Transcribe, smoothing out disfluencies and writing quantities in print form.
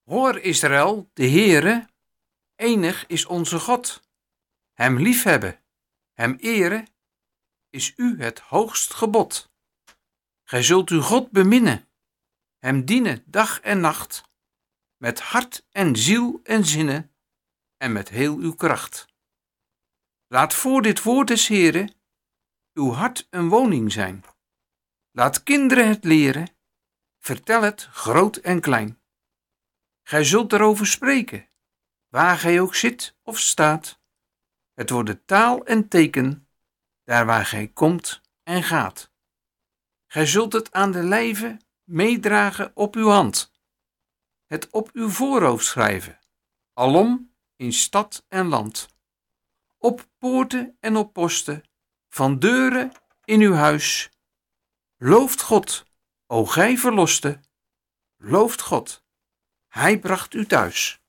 Hoor Israël, de Heere, enig is onze God. Hem liefhebben, hem eren, is u het hoogst gebod. Gij zult uw God beminnen, hem dienen dag en nacht, met hart en ziel en zinnen en met heel uw kracht. Laat voor dit woord des Heere uw hart een woning zijn. Laat kinderen het leren, vertel het groot en klein. Gij zult erover spreken, waar gij ook zit of staat. Het wordt de taal en teken, daar waar gij komt en gaat. Gij zult het aan de lijve meedragen op uw hand, het op uw voorhoofd schrijven, alom in stad en land, op poorten en op posten, van deuren in uw huis. Looft God, o gij verloste, looft God, hij bracht u thuis.